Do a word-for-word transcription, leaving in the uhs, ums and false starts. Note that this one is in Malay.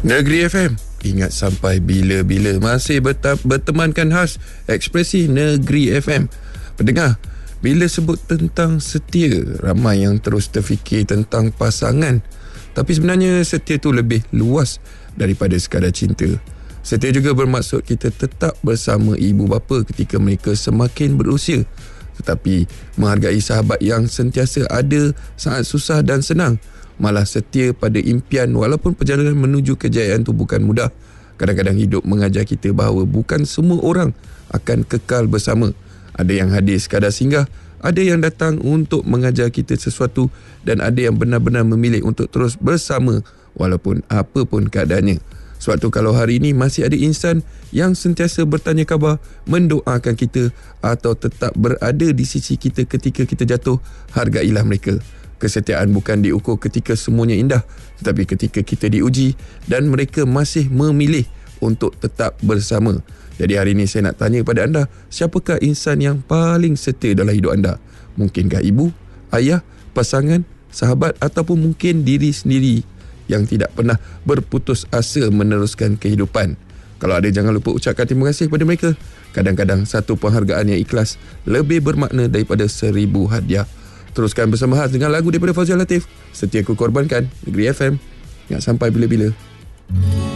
Negeri F M, ingat sampai bila-bila. Masih berta- bertemankan khas ekspresi Negeri F M. Pendengar, bila sebut tentang setia, ramai yang terus terfikir tentang pasangan. Tapi sebenarnya setia tu lebih luas daripada sekadar cinta. Setia juga bermaksud kita tetap bersama ibu bapa ketika mereka semakin berusia, tetapi menghargai sahabat yang sentiasa ada saat susah dan senang. Malah setia pada impian walaupun perjalanan menuju kejayaan itu bukan mudah. Kadang-kadang hidup mengajar kita bahawa bukan semua orang akan kekal bersama. Ada yang hadir sekadar singgah, ada yang datang untuk mengajar kita sesuatu, dan ada yang benar-benar memilih untuk terus bersama walaupun apa pun keadaannya. Sebab tu kalau hari ini masih ada insan yang sentiasa bertanya khabar, mendoakan kita atau tetap berada di sisi kita ketika kita jatuh, hargailah mereka. Kesetiaan bukan diukur ketika semuanya indah, tetapi ketika kita diuji dan mereka masih memilih untuk tetap bersama. Jadi hari ini saya nak tanya kepada anda, siapakah insan yang paling setia dalam hidup anda? Mungkinkah ibu, ayah, pasangan, sahabat ataupun mungkin diri sendiri yang tidak pernah berputus asa meneruskan kehidupan? Kalau ada, jangan lupa ucapkan terima kasih kepada mereka. Kadang-kadang satu penghargaan yang ikhlas lebih bermakna daripada seribu hadiah. Teruskan bersama khas dengan lagu daripada Fazil Latif, Setia Ku Korbankan, Negeri F M, ingat sampai bila-bila.